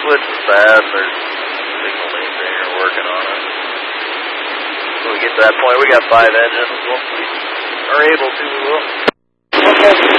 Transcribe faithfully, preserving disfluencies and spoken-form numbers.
switch is bad, and there's signal maintainer working on it. When we get to that point, we got five engines. Once we are able to, we will. Okay.